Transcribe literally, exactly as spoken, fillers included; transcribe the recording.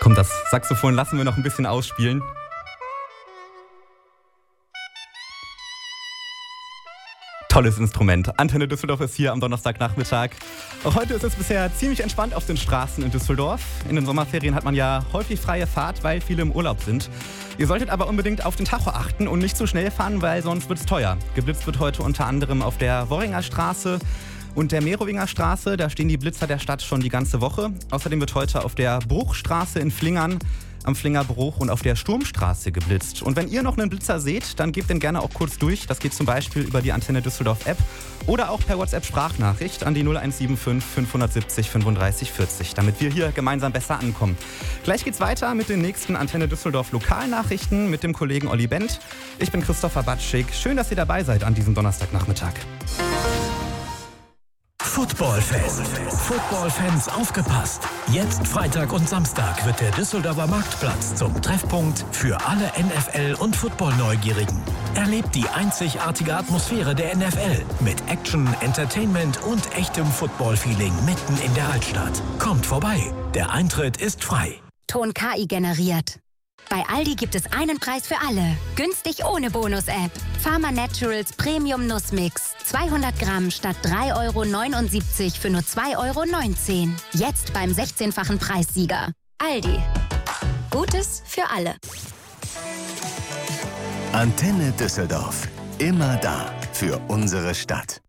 Komm, das Saxophon lassen wir noch ein bisschen ausspielen. Tolles Instrument. Antenne Düsseldorf ist hier am Donnerstagnachmittag. Auch heute ist es bisher ziemlich entspannt auf den Straßen in Düsseldorf. In den Sommerferien hat man ja häufig freie Fahrt, weil viele im Urlaub sind. Ihr solltet aber unbedingt auf den Tacho achten und nicht zu schnell fahren, weil sonst wird es teuer. Geblitzt wird heute unter anderem auf der Worringer Straße und der Merowinger Straße. Da stehen die Blitzer der Stadt schon die ganze Woche. Außerdem wird heute auf der Bruchstraße in Flingern, am Flingerbruch und auf der Sturmstraße geblitzt. Und wenn ihr noch einen Blitzer seht, dann gebt den gerne auch kurz durch. Das geht zum Beispiel über die Antenne Düsseldorf App oder auch per WhatsApp-Sprachnachricht an die null eins sieben fünf fünf sieben null fünfunddreißig vierzig, damit wir hier gemeinsam besser ankommen. Gleich geht's weiter mit den nächsten Antenne Düsseldorf Lokalnachrichten mit dem Kollegen Olli Bent. Ich bin Christopher Batschik. Schön, dass ihr dabei seid an diesem Donnerstagnachmittag. Footballfans. Footballfans aufgepasst. Jetzt Freitag und Samstag wird der Düsseldorfer Marktplatz zum Treffpunkt für alle N F L- und Football-Neugierigen. Erlebt die einzigartige Atmosphäre der N F L mit Action, Entertainment und echtem Football-Feeling mitten in der Altstadt. Kommt vorbei. Der Eintritt ist frei. Ton K I generiert. Bei Aldi gibt es einen Preis für alle. Günstig ohne Bonus-App. Pharma Naturals Premium Nussmix. zweihundert Gramm statt drei Euro neunundsiebzig für nur zwei Euro neunzehn. Jetzt beim sechzehnfachen Preissieger. Aldi. Gutes für alle. Antenne Düsseldorf. Immer da für unsere Stadt.